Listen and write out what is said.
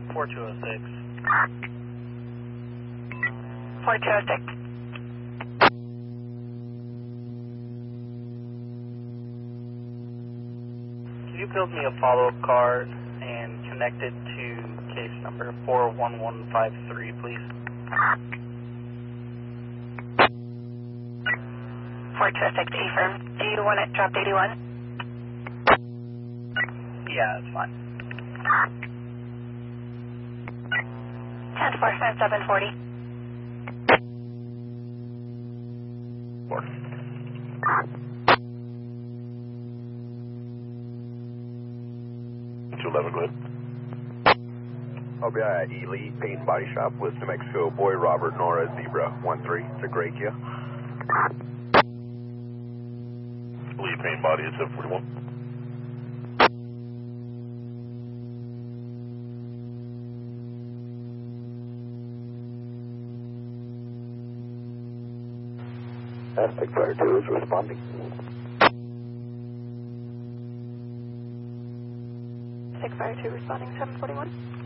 4206. 4206. Can you build me a follow-up car and connect it to case number 41153, please? 4206 affirm. Do you want it dropped 81? Yeah, that's fine. 10-4-740. Go ahead. OBI Elite Paint and Body Shop, West New Mexico, Boy Robert Nora Zebra 13. It's a gray Kia. Lead paint body at 741. Aztec Fire 2 is responding. 652 responding 741.